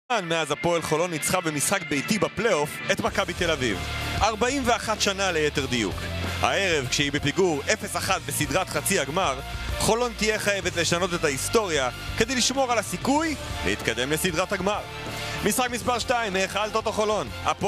מאז הפועל חולון ניצחה במשחק ביתי בפלייאוף את מכבי תל אביב. 41 שנה ליתר דיוק. הערב, כשהיא בפיגור 0-1 בסדרת חצי הגמר, חולון תהיה חייבת לשנות את ההיסטוריה כדי לשמור על הסיכוי להתקדם לסדרת הגמר. משחק מספר 2, מהיכל טוטו חולון.